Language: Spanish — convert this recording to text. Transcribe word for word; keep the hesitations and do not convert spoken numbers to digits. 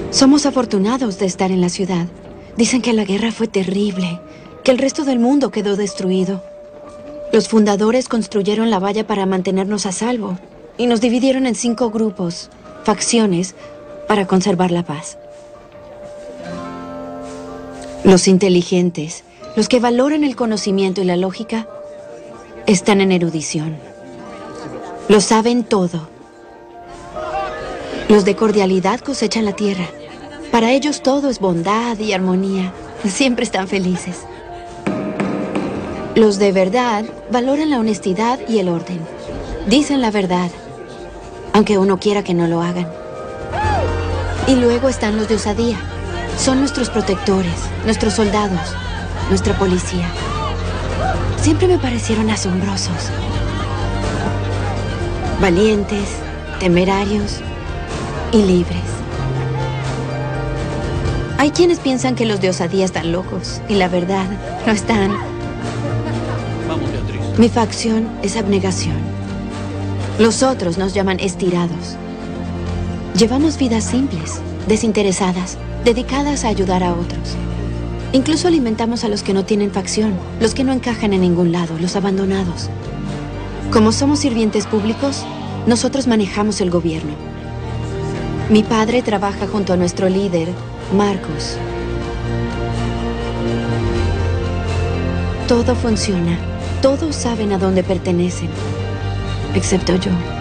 Somos afortunados de estar en la ciudad. Dicen que la guerra fue terrible, que el resto del mundo quedó destruido. Los fundadores construyeron la valla para mantenernos a salvo y nos dividieron en cinco grupos, facciones, para conservar la paz. Los inteligentes, los que valoran el conocimiento y la lógica, están en erudición. Lo saben todo. Los de cordialidad cosechan la tierra. Para ellos todo es bondad y armonía. Siempre están felices. Los de verdad valoran la honestidad y el orden. Dicen la verdad, aunque uno quiera que no lo hagan. Y luego están los de osadía. Son nuestros protectores, nuestros soldados, nuestra policía. Siempre me parecieron asombrosos. Valientes, temerarios y libres. Hay quienes piensan que los de osadía están locos, y la verdad, no están. Vamos, Beatriz. Mi facción es abnegación. Los otros nos llaman estirados. Llevamos vidas simples, desinteresadas, dedicadas a ayudar a otros. Incluso alimentamos a los que no tienen facción, los que no encajan en ningún lado, los abandonados. Como somos sirvientes públicos, nosotros manejamos el gobierno. Mi padre trabaja junto a nuestro líder, Marcos. Todo funciona. Todos saben a dónde pertenecen, excepto yo.